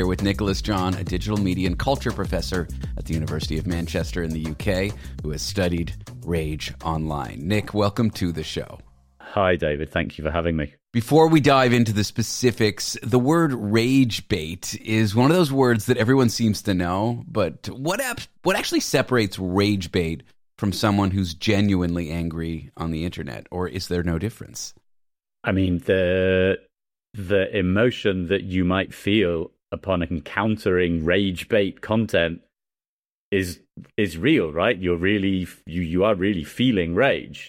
here with Nicholas John, a digital media and culture professor at the University of Manchester in the UK, who has studied rage online. Nick, welcome to the show. Hi, David. Thank you for having me. Before we dive into the specifics, the word rage bait is one of those words that everyone seems to know, but what actually separates rage bait from someone who's genuinely angry on the internet, or is there no difference? I mean, the emotion that you might feel upon encountering rage bait content is real, right? You are really feeling rage.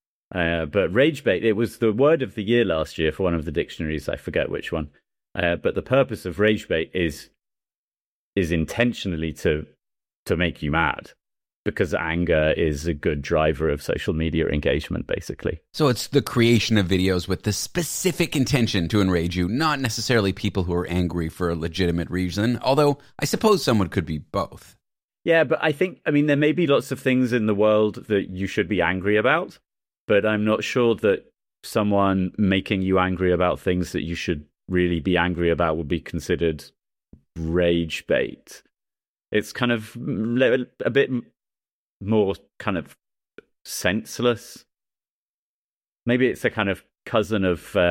But rage bait, it was the word of the year last year for one of the dictionaries. I forget which one. But the purpose of rage bait is intentionally to make you mad, because anger is a good driver of social media engagement, basically. So it's the creation of videos with the specific intention to enrage you, not necessarily people who are angry for a legitimate reason, although I suppose someone could be both. Yeah, but I mean, there may be lots of things in the world that you should be angry about, but I'm not sure that someone making you angry about things that you should really be angry about would be considered rage bait. It's kind of a bit more kind of senseless. Maybe it's a kind of cousin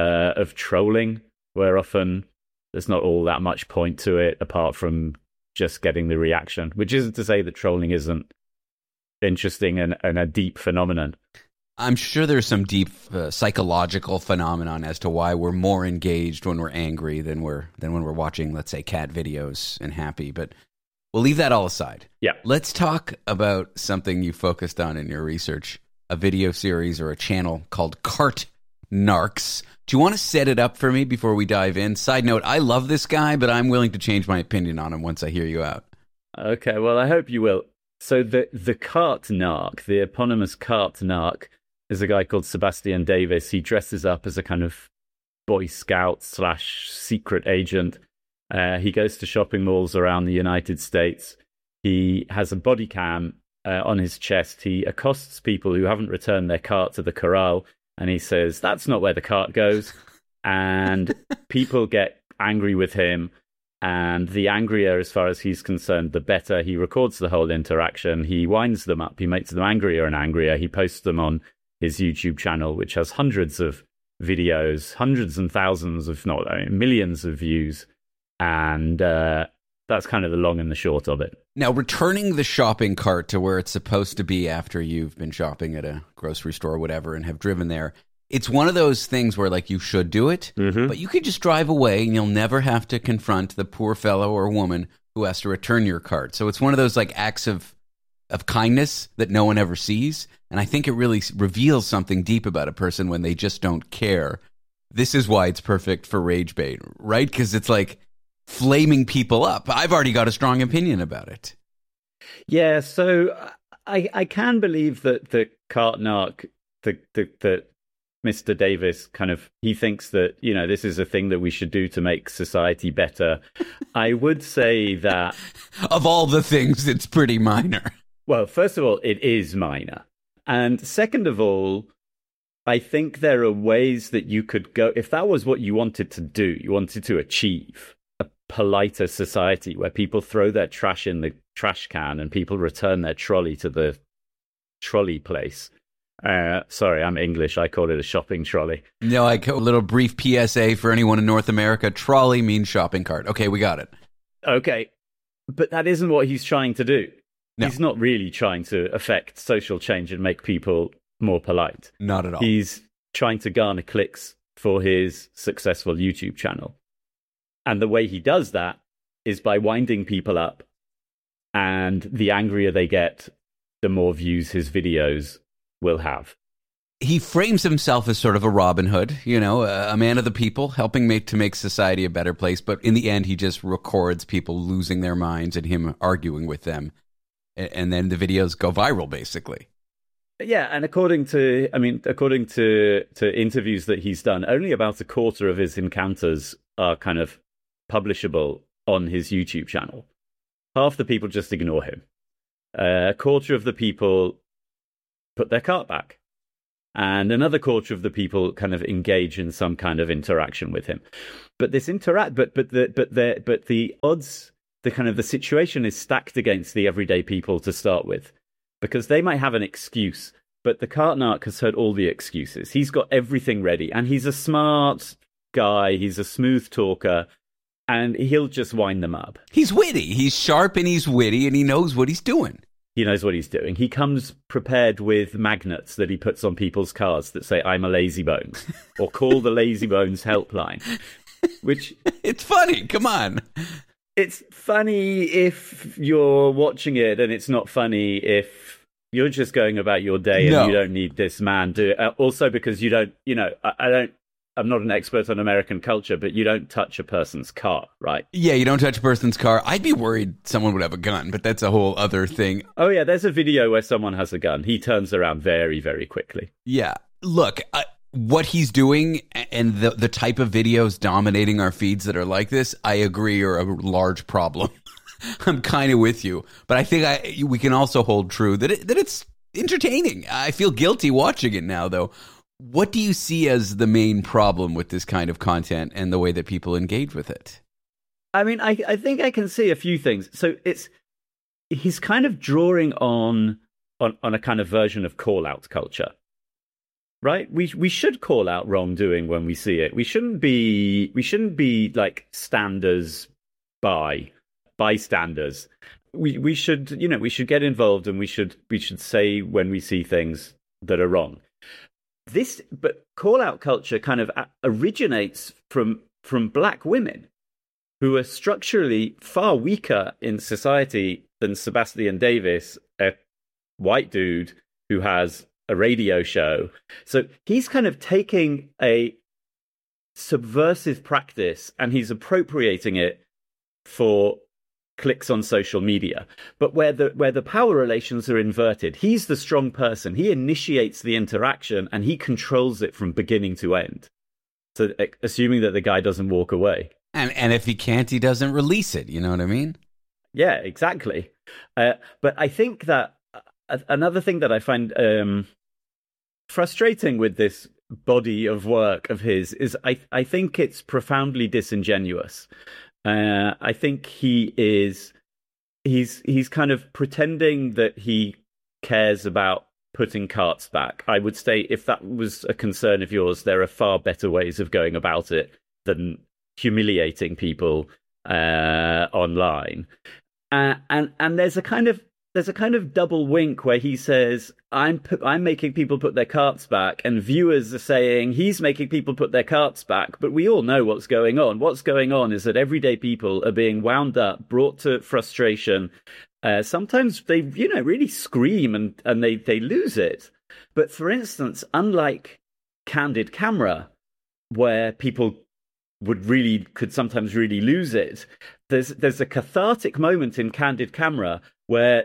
of trolling, where often there's not all that much point to it apart from just getting the reaction, which isn't to say that trolling isn't interesting and a deep phenomenon. I'm sure there's some deep psychological phenomenon as to why we're more engaged when we're angry than when we're watching, let's say, cat videos and happy, but we'll leave that all aside. Yeah. Let's talk about something you focused on in your research, a video series or a channel called Cart Narcs. Do you want to set it up for me before we dive in? Side note, I love this guy, but I'm willing to change my opinion on him once I hear you out. Okay, well, I hope you will. So the Cart Narc, the eponymous Cart Narc, is a guy called Sebastian Davis. He dresses up as a kind of Boy Scout / secret agent. He goes to shopping malls around the United States. He has a body cam on his chest. He accosts people who haven't returned their cart to the corral, and he says, "That's not where the cart goes." And people get angry with him, and the angrier, as far as he's concerned, the better. He records the whole interaction. He winds them up. He makes them angrier and angrier. He posts them on his YouTube channel, which has hundreds of videos, hundreds and thousands, if not millions of views. And that's kind of the long and the short of it. Now, returning the shopping cart to where it's supposed to be after you've been shopping at a grocery store or whatever and have driven there, it's one of those things where, like, you should do it, but you could just drive away and you'll never have to confront the poor fellow or woman who has to return your cart. So it's one of those, like, acts of kindness that no one ever sees. And I think it really reveals something deep about a person when they just don't care. This is why it's perfect for rage bait, right? Because it's like flaming people up. I've already got a strong opinion about it. Yeah, so I can believe that the Cart Narc, that Mr. Davis kind of, he thinks that, you know, this is a thing that we should do to make society better. I would say that of all the things, it's pretty minor. Well, first of all, it is minor. And second of all, I think there are ways that you could go, if that was what you wanted to do, you wanted to achieve a politer society where people throw their trash in the trash can and people return their trolley to the trolley place. Sorry, I'm English. I call it a shopping trolley. No, a little brief PSA for anyone in North America. Trolley means shopping cart. Okay, we got it. Okay, but that isn't what he's trying to do. No. He's not really trying to affect social change and make people more polite. Not at all. He's trying to garner clicks for his successful YouTube channel. And the way he does that is by winding people up. And the angrier they get, the more views his videos will have. He frames himself as sort of a Robin Hood, you know, a man of the people, helping to make society a better place. But in the end, he just records people losing their minds and him arguing with them. And then the videos go viral, basically. Yeah, and according to interviews that he's done, only about a quarter of his encounters are kind of publishable on his YouTube channel. Half the people just ignore him. A quarter of the people put their cart back. and another quarter of the people kind of engage in some kind of interaction with him. But this the odds, the situation is stacked against the everyday people to start with, because they might have an excuse, but the cart narc has heard all the excuses. He's got everything ready, and he's a smart guy. He's a smooth talker, and he'll just wind them up. He's witty. He's sharp and he's witty, and he knows what he's doing. He knows what he's doing. He comes prepared with magnets that he puts on people's cars that say, "I'm a lazy bones," or "Call the Lazy Bones helpline." Which it's funny. Come on. It's funny if you're watching it, and it's not funny if you're just going about your day and you don't need this man to. Also, because you don't, I'm not an expert on American culture, but you don't touch a person's car, right? Yeah, you don't touch a person's car. I'd be worried someone would have a gun, but that's a whole other thing. Oh, yeah, there's a video where someone has a gun. He turns around very, very quickly. Yeah. Look, what he's doing and the type of videos dominating our feeds that are like this, I agree, are a large problem. I'm kind of with you. But I think we can also hold true that it's entertaining. I feel guilty watching it now, though. What do you see as the main problem with this kind of content and the way that people engage with it? I mean, I think I can see a few things. So he's kind of drawing on a kind of version of call-out culture, right? We should call out wrongdoing when we see it. We shouldn't be like bystanders. We should get involved, and we should say when we see things that are wrong. But call-out culture kind of originates from black women who are structurally far weaker in society than Sebastian Davis, a white dude who has a radio show. So he's kind of taking a subversive practice and he's appropriating it for clicks on social media. But where the power relations are inverted, he's the strong person. He initiates the interaction and he controls it from beginning to end. So assuming that the guy doesn't walk away. And if he can't, he doesn't release it. You know what I mean? Yeah, exactly. But I think that another thing that I find frustrating with this body of work of his is I think it's profoundly disingenuous. I think he's kind of pretending that he cares about putting carts back. I would say if that was a concern of yours, there are far better ways of going about it than humiliating people online. And there's a kind of double wink where he says, I'm making people put their carts back, and viewers are saying he's making people put their carts back, but we all know what's going on. What's going on is that everyday people are being wound up, brought to frustration. Sometimes they, really scream and they lose it. But for instance, unlike Candid Camera, where people could sometimes really lose it, there's a cathartic moment in Candid Camera where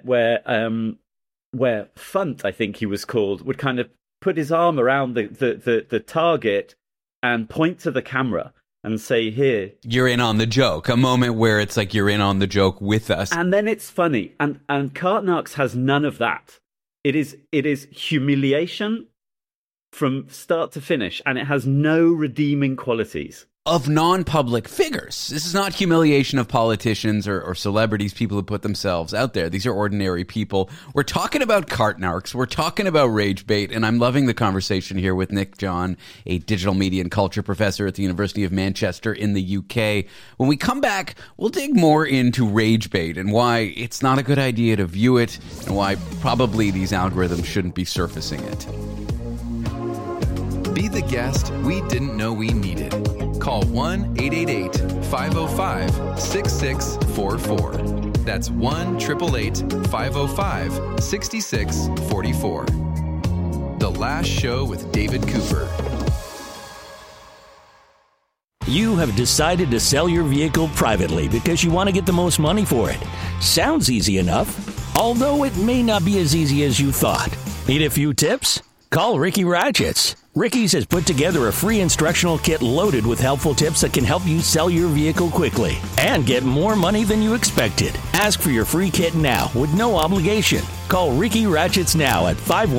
Funt, I think he was called, would kind of put his arm around the target and point to the camera and say, "Here, you're in on the joke." A moment where it's like you're in on the joke with us, and then it's funny. And Cartnarks has none of that. It is humiliation from start to finish, and it has no redeeming qualities. Of non-public figures. This is not humiliation of politicians or celebrities, people who put themselves out there. These are ordinary people. We're talking about Cartnarks. We're talking about rage bait, and I'm loving the conversation here with Nick John, a digital media and culture professor at the University of Manchester in the UK. When we come back, we'll dig more into rage bait and why it's not a good idea to view it and why probably these algorithms shouldn't be surfacing it. Be the guest we didn't know we needed. Call 1-888-505-6644. That's 1-888-505-6644. The Last Show with David Cooper. You have decided to sell your vehicle privately because you want to get the most money for it. Sounds easy enough, although it may not be as easy as you thought. Need a few tips? Call Ricky Ratchets. Ricky's has put together a free instructional kit loaded with helpful tips that can help you sell your vehicle quickly and get more money than you expected. Ask for your free kit now with no obligation. Call Ricky Ratchets now at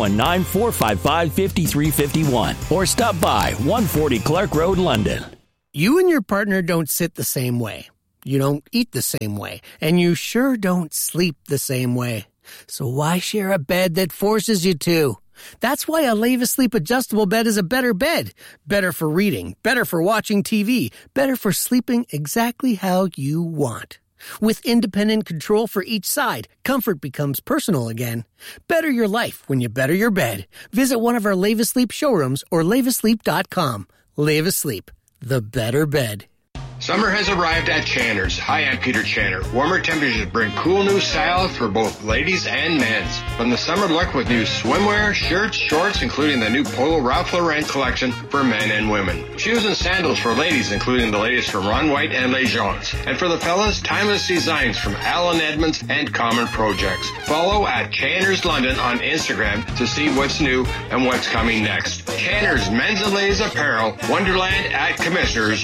519-455-5351 or stop by 140 Clark Road, London. You and your partner don't sit the same way. You don't eat the same way. And you sure don't sleep the same way. So why share a bed that forces you to? That's why a Leva Sleep adjustable bed is a better bed. Better for reading, better for watching TV, better for sleeping exactly how you want. With independent control for each side, comfort becomes personal again. Better your life when you better your bed. Visit one of our Leva Sleep showrooms or levasleep.com. Leva Sleep, the better bed. Summer has arrived at Channer's. Hi, I'm Peter Channer. Warmer temperatures bring cool new styles for both ladies and men's. From the summer look with new swimwear, shirts, shorts, including the new Polo Ralph Lauren collection for men and women. Shoes and sandals for ladies, including the latest from Ron White and Les Gens. And for the fellas, timeless designs from Alan Edmonds and Common Projects. Follow at Channer's London on Instagram to see what's new and what's coming next. Channer's Men's and Ladies Apparel, Wonderland at Commissioners.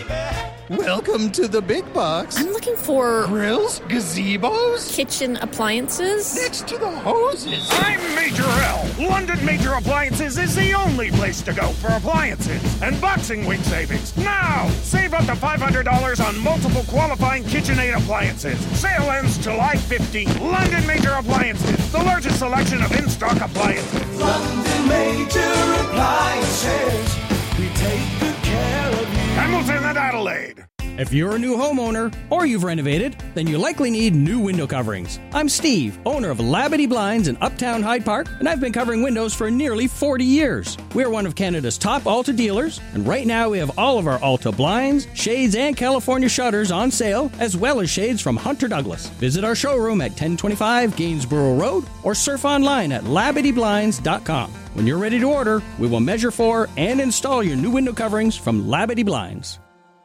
Welcome to the big box. I'm looking for Grills, gazebos, kitchen appliances. next to the hoses. I'm Major L. London Major Appliances is the only place to go for appliances and Boxing Week savings. Now, save up to $500 on multiple qualifying KitchenAid appliances. Sale ends July 15th. London Major Appliances, the largest selection of in-stock appliances. London Major Appliances, we take good care of you. Hamilton and Adelaide. If you're a new homeowner or you've renovated, then you likely need new window coverings. I'm Steve, owner of Labadee Blinds in Uptown Hyde Park, and I've been covering windows for nearly 40 years. We're one of Canada's top Alta dealers, and right now we have all of our Alta blinds, shades, and California shutters on sale, as well as shades from Hunter Douglas. Visit our showroom at 1025 Gainsborough Road or surf online at LabadeeBlinds.com. When you're ready to order, we will measure for and install your new window coverings from Labadee Blinds.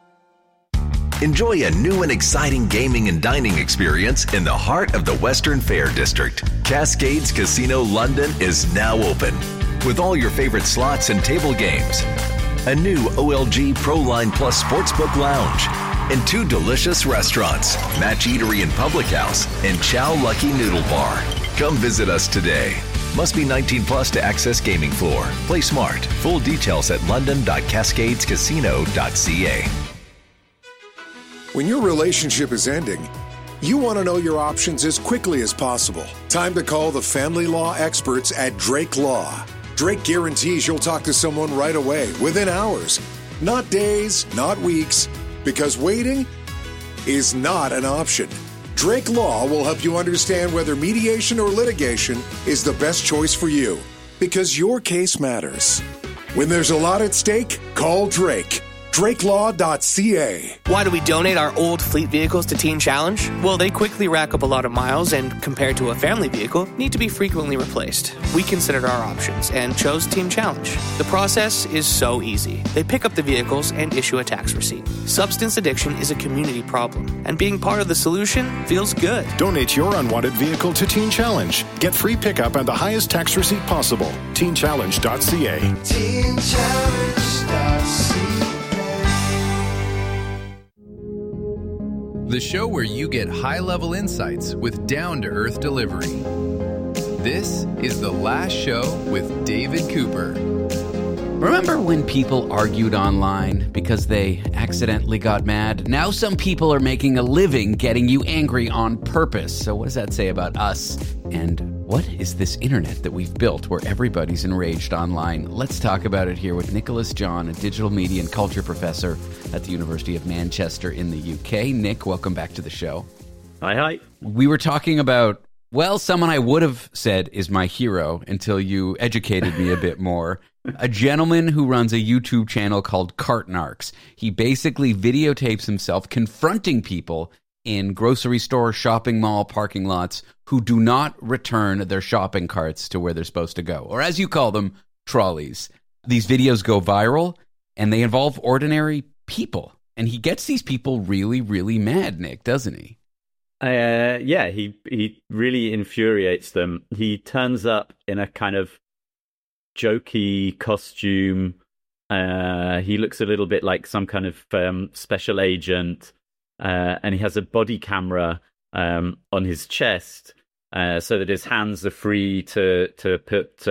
Enjoy a new and exciting gaming and dining experience in the heart of the Western Fair District. Cascades Casino London is now open with all your favorite slots and table games, a new OLG ProLine Plus Sportsbook Lounge, and 2 delicious restaurants, Match Eatery and Public House, and Chow Lucky Noodle Bar. Come visit us today. Must be 19 plus to access gaming floor. Play smart. Full details at london.cascadescasino.ca. When your relationship is ending, you want to know your options as quickly as possible. Time to call the family law experts at Drake Law. Drake guarantees you'll talk to someone right away, within hours. Not days, not weeks, because waiting is not an option. Drake Law will help you understand whether mediation or litigation is the best choice for you, because your case matters. When there's a lot at stake, call Drake. DrakeLaw.ca. Why do we donate our old fleet vehicles to Teen Challenge? Well, they quickly rack up a lot of miles and, compared to a family vehicle, need to be frequently replaced. We considered our options and chose Teen Challenge. The process is so easy. They pick up the vehicles and issue a tax receipt. Substance addiction is a community problem, and being part of the solution feels good. Donate your unwanted vehicle to Teen Challenge. Get free pickup and the highest tax receipt possible. TeenChallenge.ca. TeenChallenge.ca. The show where you get high-level insights with down-to-earth delivery. This is The Last Show with David Cooper. Remember when people argued online because they accidentally got mad? Now some people are making a living getting you angry on purpose. So what does that say about us? And what is this internet that we've built where everybody's enraged online? Let's talk about it here with Nicholas John, a digital media and culture professor at the University of Manchester in the UK. Nick, welcome back to the show. Hi. We were talking about, well, someone I would have said is my hero until you educated me a bit more. A gentleman who runs a YouTube channel called Cartnarks. He basically videotapes himself confronting people in grocery store, shopping mall, parking lots who do not return their shopping carts to where they're supposed to go, or as you call them, trolleys. These videos go viral, and they involve ordinary people. And he gets these people really, really mad, Nick, doesn't he? Yeah, he really infuriates them. He turns up in a kind of jokey costume. He looks a little bit like some kind of special agent, and he has a body camera on his chest, so that his hands are free to put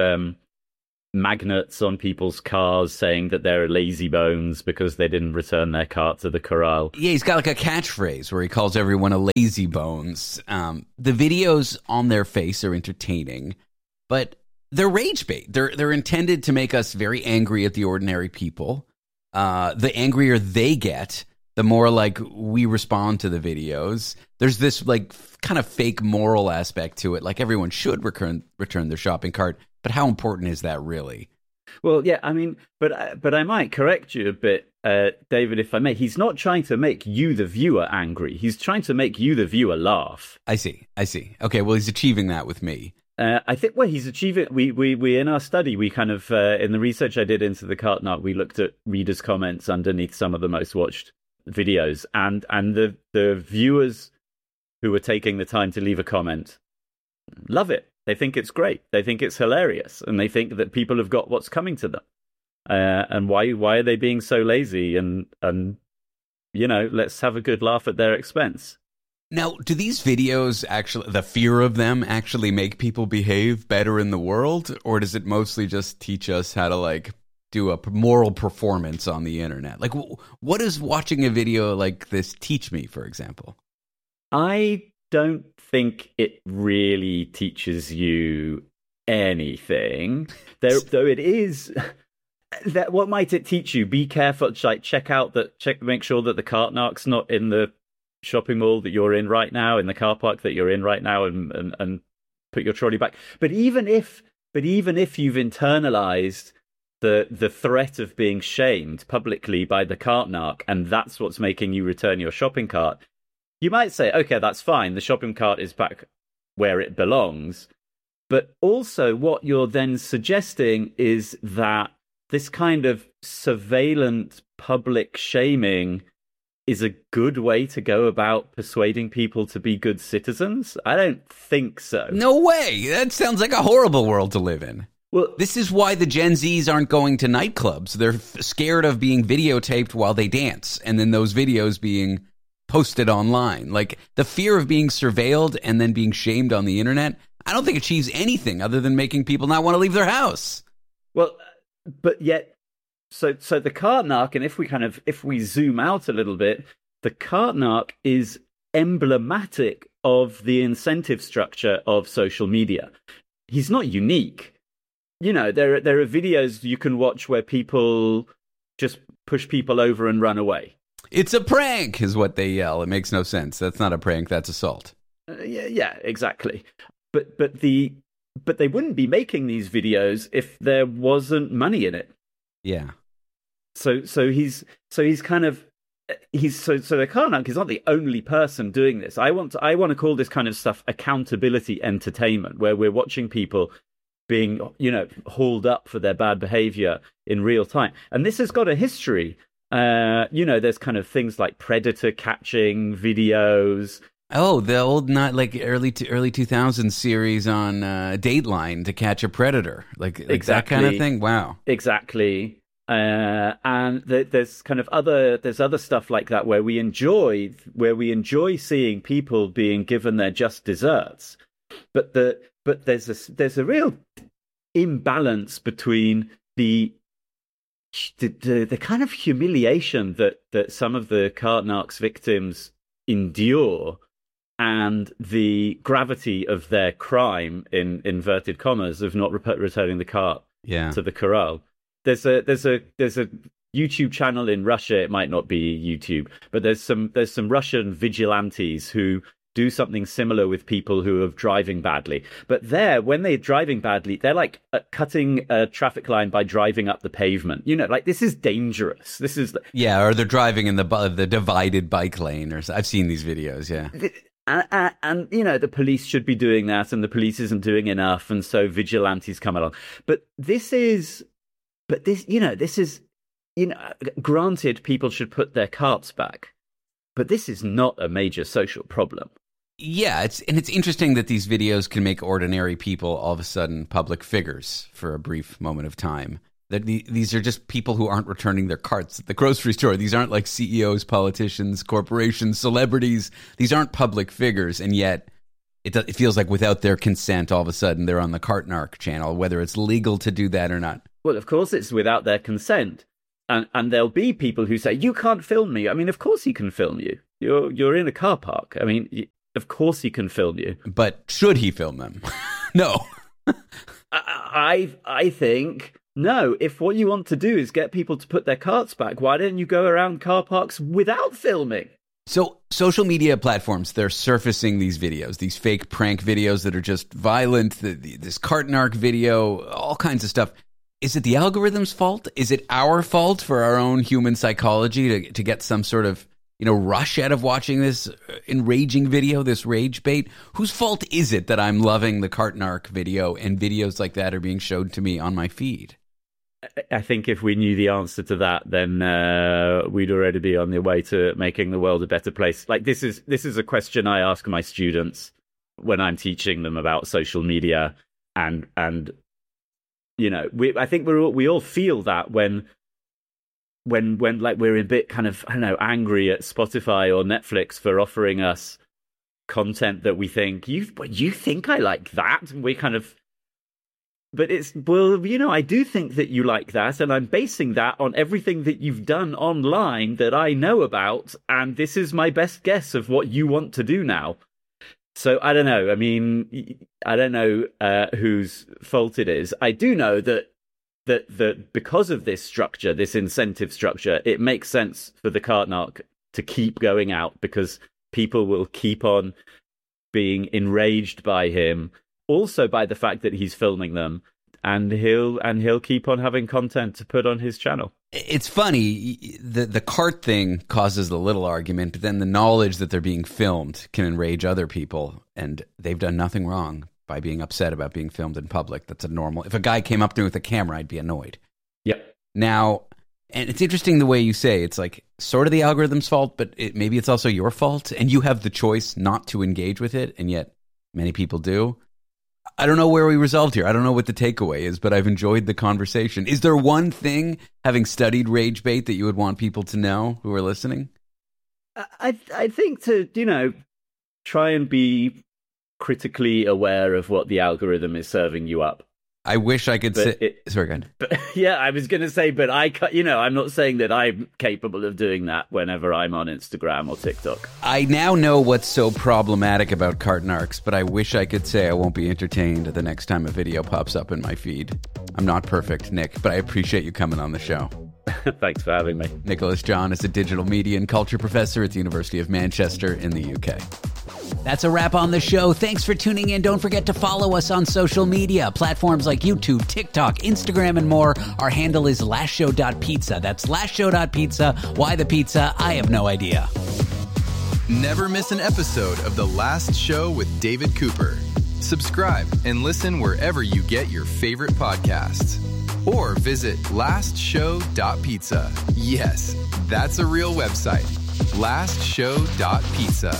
magnets on people's cars saying that they're lazy bones because they didn't return their cart to the corral. Yeah, he's got like a catchphrase where he calls everyone a lazy bones. The videos on their face are entertaining, but they're rage bait. They're intended to make us very angry at the ordinary people. The angrier they get, the more like we respond to the videos. There's this like kind of fake moral aspect to it. Like everyone should return their shopping cart. But how important is that really? Well, yeah, I mean, but I might correct you a bit, David, if I may. He's not trying to make you, the viewer, angry. He's trying to make you, the viewer, laugh. I see. Okay, well, he's achieving that with me. I think what he's achieving, we in our study, we kind of, in the research I did into the cart narc, we looked at readers' comments underneath some of the most watched videos, and the viewers who were taking the time to leave a comment love it. They think it's great. They think it's hilarious, and they think that people have got what's coming to them. And why are they being so lazy? And you know, let's have a good laugh at their expense. Now, do these videos actually, the fear of them actually make people behave better in the world, or does it mostly just teach us how to like do a moral performance on the internet? Like, what does watching a video like this teach me, for example? I don't think it really teaches you anything, though it is. That what might it teach you? Be careful. Like make sure that the cart narc's not in the shopping mall that you're in right now, in the car park that you're in right now, and put your trolley back. But even if you've internalized the threat of being shamed publicly by the cart narc, and that's what's making you return your shopping cart, you might say, okay, that's fine. The shopping cart is back where it belongs. But also what you're then suggesting is that this kind of surveillance public shaming is a good way to go about persuading people to be good citizens? I don't think so. No way. That sounds like a horrible world to live in. Well, this is why the Gen Zs aren't going to nightclubs. They're scared of being videotaped while they dance, and then those videos being posted online. Like, the fear of being surveilled and then being shamed on the internet, I don't think achieves anything other than making people not want to leave their house. Well, but yet, so the cart narc, and if we zoom out a little bit, the cart narc is emblematic of the incentive structure of social media. He's not unique. You know, there are videos you can watch where people just push people over and run away. It's a prank, is what they yell. It makes no sense. That's not a prank. That's assault. Yeah, exactly. But they wouldn't be making these videos if there wasn't money in it. Yeah. So the cart narc is not the only person doing this. I want to call this kind of stuff accountability entertainment, where we're watching people being, hauled up for their bad behavior in real time. And this has got a history. There's kind of things like predator catching videos. Oh, the old, not like early 2000s series on Dateline, To Catch a Predator, like exactly. That kind of thing. Wow, exactly. And there's other stuff like that where we enjoy seeing people being given their just desserts, but there's a real imbalance between the kind of humiliation that some of the cart narcs victims endure and the gravity of their crime, in inverted commas, of not returning the cart to the corral. There's a YouTube channel in Russia. It might not be YouTube, but there's some Russian vigilantes who do something similar with people who are driving badly. But when they're driving badly, they're like cutting a traffic line by driving up the pavement. Like, this is dangerous. This is or they're driving in the divided bike lane. I've seen these videos. Yeah. And the police should be doing that, and the police isn't doing enough, and so vigilantes come along. But this is, granted, people should put their carts back, but this is not a major social problem. Yeah, it's interesting that these videos can make ordinary people all of a sudden public figures for a brief moment of time. That these are just people who aren't returning their carts at the grocery store. These aren't like CEOs, politicians, corporations, celebrities. These aren't public figures, and yet it feels like without their consent, all of a sudden they're on the Cartnark channel, whether it's legal to do that or not. Well, of course it's without their consent. And there'll be people who say, you can't film me. I mean, of course he can film you. You're in a car park. I mean, of course he can film you. But should he film them? No. I think, no. If what you want to do is get people to put their carts back, why don't you go around car parks without filming? So social media platforms, they're surfacing these videos, these fake prank videos that are just violent, this Cartnark video, all kinds of stuff. Is it the algorithm's fault? Is it our fault for our own human psychology to get some sort of, rush out of watching this enraging video, this rage bait? Whose fault is it that I'm loving the Cartnark video and videos like that are being showed to me on my feed? I think if we knew the answer to that, then we'd already be on the way to making the world a better place. Like this is a question I ask my students when I'm teaching them about social media, and I think we all feel that when like we're a bit kind of, I don't know, angry at Spotify or Netflix for offering us content that we think you think I like that, and we kind of. But it's, well, I do think that you like that, and I'm basing that on everything that you've done online that I know about, and this is my best guess of what you want to do now. So I don't know. I mean, I don't know whose fault it is. I do know that because of this structure, this incentive structure, it makes sense for the Cartnark to keep going out, because people will keep on being enraged by him. Also by the fact that he's filming them, and he'll keep on having content to put on his channel. It's funny, the cart thing causes the little argument, but then the knowledge that they're being filmed can enrage other people, and they've done nothing wrong by being upset about being filmed in public. That's a normal. If a guy came up to me with a camera, I'd be annoyed. Yep. Now, and it's interesting the way you say it's like sort of the algorithm's fault, but maybe it's also your fault, and you have the choice not to engage with it, and yet many people do. I don't know where we resolved here. I don't know what the takeaway is, but I've enjoyed the conversation. Is there one thing, having studied rage bait, that you would want people to know who are listening? I think to, try and be critically aware of what the algorithm is serving you up. I wish I could say... Sorry, go ahead. But, yeah, I was going to say, but I'm not saying that I'm capable of doing that whenever I'm on Instagram or TikTok. I now know what's so problematic about Cartnarks, but I wish I could say I won't be entertained the next time a video pops up in my feed. I'm not perfect, Nick, but I appreciate you coming on the show. Thanks for having me. Nicholas John is a digital media and culture professor at the University of Manchester in the UK. That's a wrap on the show. Thanks for tuning in. Don't forget to follow us on social media, platforms like YouTube, TikTok, Instagram, and more. Our handle is lastshow.pizza. That's lastshow.pizza. Why the pizza? I have no idea. Never miss an episode of The Last Show with David Cooper. Subscribe and listen wherever you get your favorite podcasts. Or visit lastshow.pizza. Yes, that's a real website. lastshow.pizza.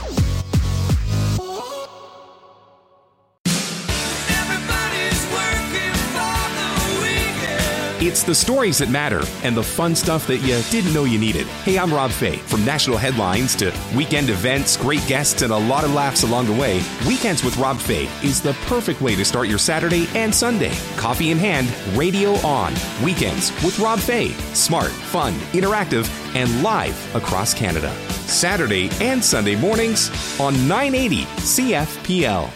It's the stories that matter and the fun stuff that you didn't know you needed. Hey, I'm Rob Fay. From national headlines to weekend events, great guests, and a lot of laughs along the way, Weekends with Rob Fay is the perfect way to start your Saturday and Sunday. Coffee in hand, radio on. Weekends with Rob Fay. Smart, fun, interactive, and live across Canada. Saturday and Sunday mornings on 980 CFPL.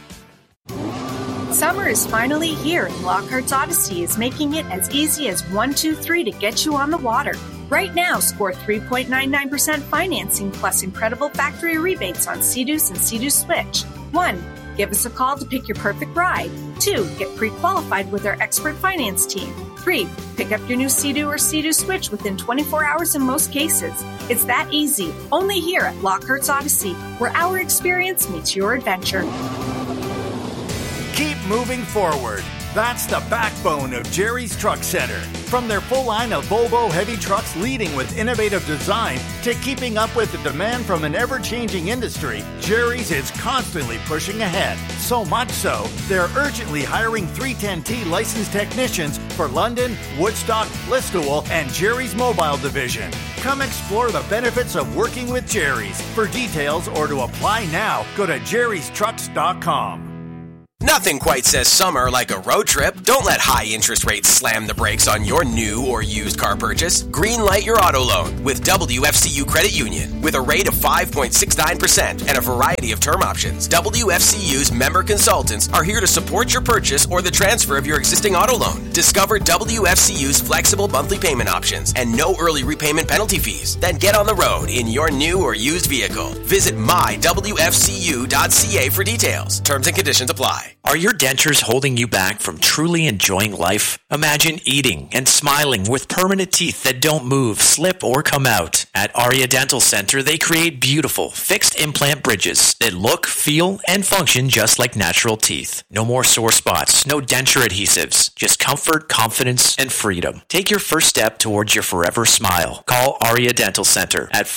Summer is finally here, and Lockhart's Odyssey is making it as easy as 1, 2, 3 to get you on the water. Right now, score 3.99% financing plus incredible factory rebates on Sea-Doos and Sea-Doo Switch. 1. Give us a call to pick your perfect ride. 2. Get pre-qualified with our expert finance team. 3. Pick up your new Sea-Doo or Sea-Doo Switch within 24 hours in most cases. It's that easy. Only here at Lockhart's Odyssey, where our experience meets your adventure. Keep moving forward. That's the backbone of Jerry's Truck Center. From their full line of Volvo heavy trucks leading with innovative design to keeping up with the demand from an ever-changing industry, Jerry's is constantly pushing ahead. So much so, they're urgently hiring 310T licensed technicians for London, Woodstock, Listowel, and Jerry's Mobile Division. Come explore the benefits of working with Jerry's. For details or to apply now, go to jerrystrucks.com. Nothing quite says summer like a road trip. Don't let high interest rates slam the brakes on your new or used car purchase. Greenlight your auto loan with WFCU Credit Union. With a rate of 5.69% and a variety of term options, WFCU's member consultants are here to support your purchase or the transfer of your existing auto loan. Discover WFCU's flexible monthly payment options and no early repayment penalty fees. Then get on the road in your new or used vehicle. Visit mywfcu.ca for details. Terms and conditions apply. Are your dentures holding you back from truly enjoying life? Imagine eating and smiling with permanent teeth that don't move, slip, or come out. At Aria Dental Center, they create beautiful, fixed implant bridges that look, feel, and function just like natural teeth. No more sore spots, no denture adhesives, just comfort, confidence, and freedom. Take your first step towards your forever smile. Call Aria Dental Center at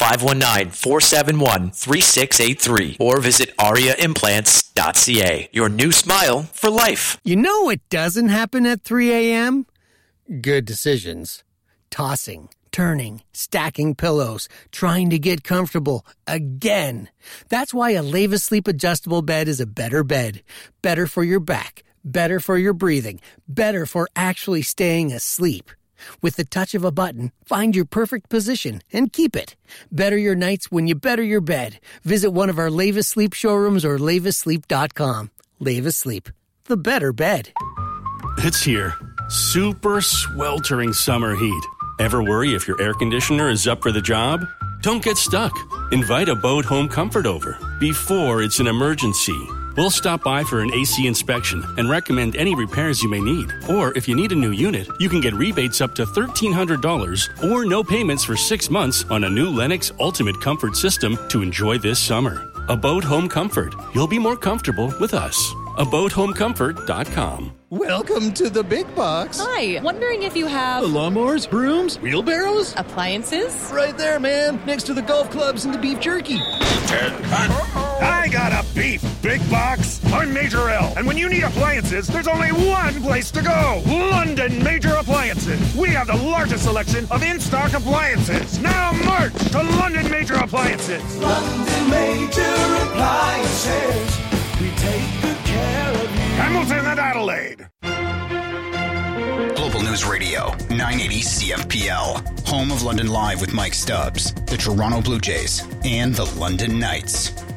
519-471-3683 or visit ariaimplants.ca. Your new smile for life. You know what doesn't happen at 3 a.m.? Good decisions. Tossing, turning, stacking pillows, trying to get comfortable again. That's why a Leva Sleep adjustable bed is a better bed. Better for your back, better for your breathing, better for actually staying asleep. With the touch of a button, find your perfect position and keep it. Better your nights when you better your bed. Visit one of our Leva Sleep showrooms or levasleep.com. Leva Sleep, the better bed. It's here. Super sweltering summer heat. Ever worry if your air conditioner is up for the job? Don't get stuck. Invite Abode Home Comfort over before it's an emergency. We'll stop by for an AC inspection and recommend any repairs you may need. Or if you need a new unit, you can get rebates up to $1,300 or no payments for 6 months on a new Lennox Ultimate Comfort system to enjoy this summer. Abode Home Comfort. You'll be more comfortable with us. AbodeHomeComfort.com. Welcome to the big box. Hi, wondering if you have lawnmowers, brooms, wheelbarrows? Appliances? Right there, man. Next to the golf clubs and the beef jerky. I got a beef big box. I'm Major L. And when you need appliances, there's only one place to go. London Major Appliances. We have the largest selection of in-stock appliances. Now march to London Major Appliances. London Major Appliances. We take good care of you. Hamilton and Adelaide. Global News Radio, 980 CFPL. Home of London Live with Mike Stubbs, the Toronto Blue Jays, and the London Knights.